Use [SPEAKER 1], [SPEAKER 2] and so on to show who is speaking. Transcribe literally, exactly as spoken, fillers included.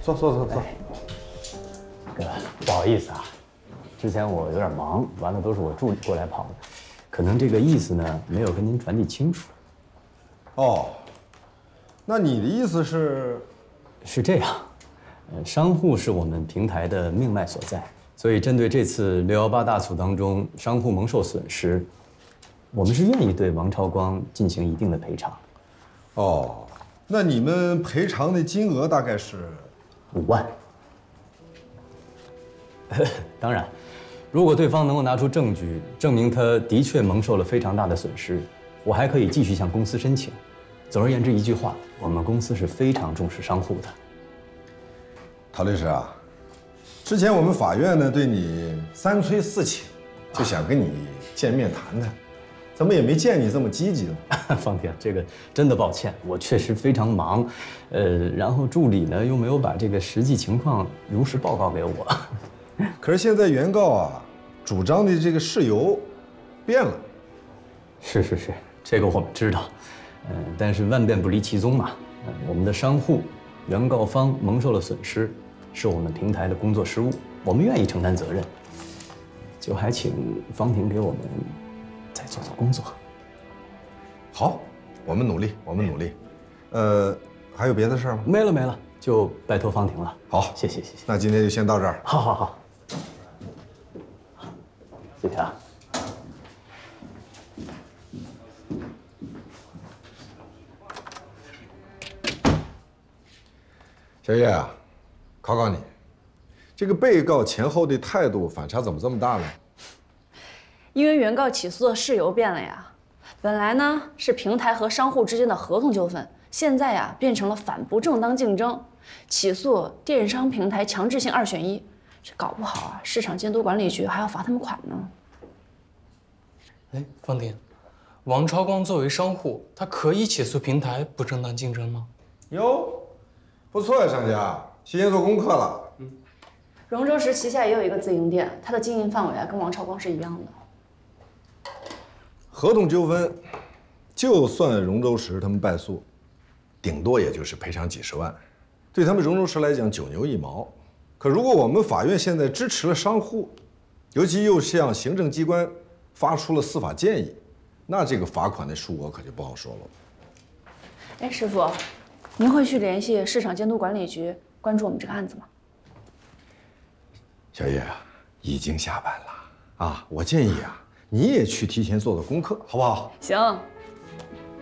[SPEAKER 1] 坐坐坐坐。
[SPEAKER 2] 哥，不好意思啊，之前我有点忙，完了都是我助理过来跑的，可能这个意思呢没有跟您传递清楚。
[SPEAKER 1] 哦，那你的意思是？
[SPEAKER 2] 是这样，呃，商户是我们平台的命脉所在，所以针对这次六幺八大促当中商户蒙受损失，我们是愿意对王超光进行一定的赔偿。
[SPEAKER 1] 哦，那你们赔偿的金额大概是
[SPEAKER 2] 五万。当然，如果对方能够拿出证据证明他的确蒙受了非常大的损失，我还可以继续向公司申请。总而言之，一句话，我们公司是非常重视商户的。
[SPEAKER 1] 陶律师啊，之前我们法院呢对你三催四请，就想跟你见面谈谈，怎么也没见你这么积极呢？
[SPEAKER 2] 方婷，这个真的抱歉，我确实非常忙，呃，然后助理呢又没有把这个实际情况如实报告给我。
[SPEAKER 1] 可是现在原告啊主张的这个事由变了。
[SPEAKER 2] 是是是，这个我们知道。嗯，但是万变不离其宗嘛。嗯，我们的商户、原告方蒙受了损失，是我们平台的工作失误，我们愿意承担责任。就还请方婷给我们再做做工作。
[SPEAKER 1] 好，我们努力，我们努力。呃，还有别的事吗？
[SPEAKER 2] 没了没了，就拜托方婷了。
[SPEAKER 1] 好，
[SPEAKER 2] 谢谢谢谢。
[SPEAKER 1] 那今天就先到这儿。
[SPEAKER 2] 好好好，谢谢啊。
[SPEAKER 1] 小叶啊，考考你，这个被告前后的态度反差怎么这么大呢？
[SPEAKER 3] 因为原告起诉的事由变了呀，本来呢是平台和商户之间的合同纠纷，现在呀变成了反不正当竞争，起诉电商平台强制性二选一，这搞不好啊，市场监督管理局还要罚他们款呢。
[SPEAKER 4] 哎，方婷，王超光作为商户，他可以起诉平台不正当竞争吗？
[SPEAKER 1] 哟，不错呀，商家，提前做功课了。
[SPEAKER 3] 嗯，荣州石旗下也有一个自营店，它的经营范围啊跟王超光是一样的。
[SPEAKER 1] 合同纠纷，就算荣州石他们败诉，顶多也就是赔偿几十万，对他们荣州石来讲九牛一毛。可如果我们法院现在支持了商户，尤其又向行政机关发出了司法建议，那这个罚款的数额可就不好说了。
[SPEAKER 3] 哎，师傅，您会去联系市场监督管理局关注我们这个案子吗？
[SPEAKER 1] 小叶啊，已经下班了啊，我建议啊，你也去提前做做功课，好不好？
[SPEAKER 3] 行。